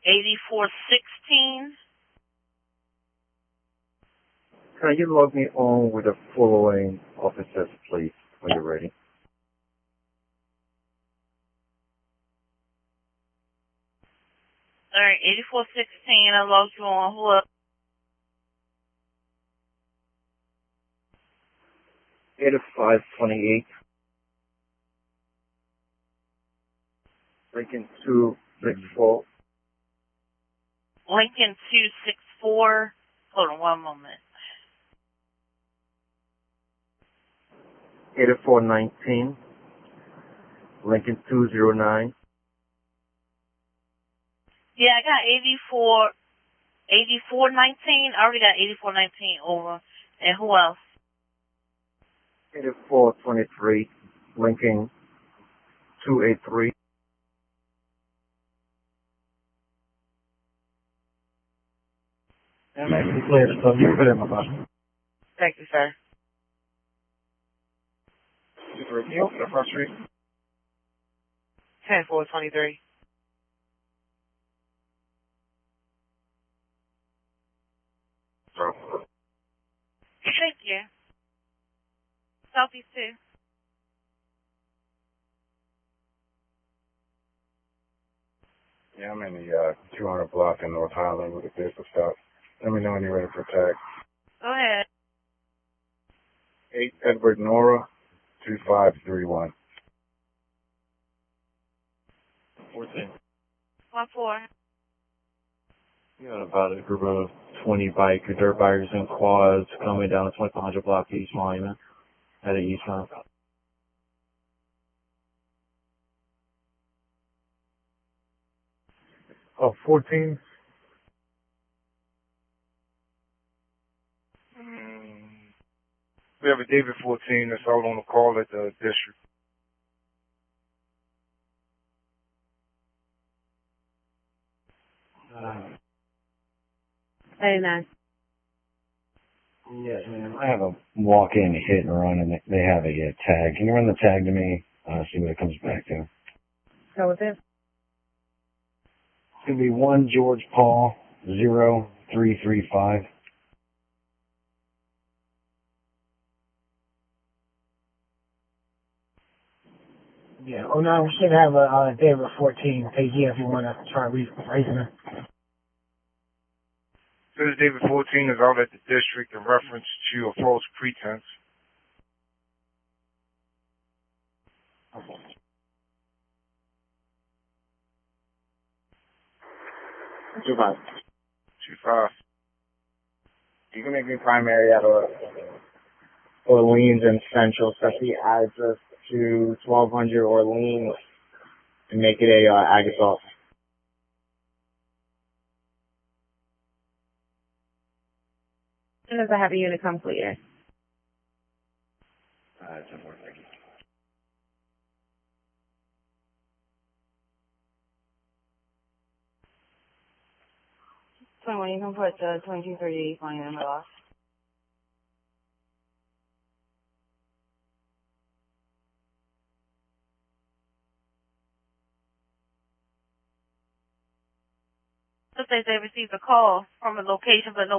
8416. Can you log me on with the following officers, please, when you're ready? All right, 8416. I logged you on. Who else? 8528. Lincoln 264. Lincoln 264. Hold on one moment. 8419. Lincoln 209. Yeah, I got 8419. I already got 8419 over. And who else? 8423. Lincoln 283. That makes me clear, so you put it in my button. Thank you, sir. Super appeal, the first street. 10423. Thank you. Southeast 2. Yeah, I'm in the 200 block in North Highland with a business stop. Let me know when you're ready for tag. Go ahead. 8 Edward Nora, 2531. 14. 14. You got about a group of 20 bike or dirt bikers and quads coming down the 2500 block East Monument at Eastbound. Oh, 14? We have a David 14 that's all on the call at the district. Hey, man. Yeah, man. I have a walk-in hit and run, and they have a tag. Can you run the tag to me? See what it comes back to. So what's it? It's going to be 1 George Paul 0335. Yeah. Oh no, we should have a David 14 page here if you want to try rephrasing it. Says David 14 is out at the district in reference to a false pretense. Two five. 25. You can make me primary out of Orleans and Central, especially address to 1200 Orleans, and make it a Agathos. As soon as I have a unit completed. It's important. Thank you. So when you can put the 2238 line in my box. Just say they received a call from a location but no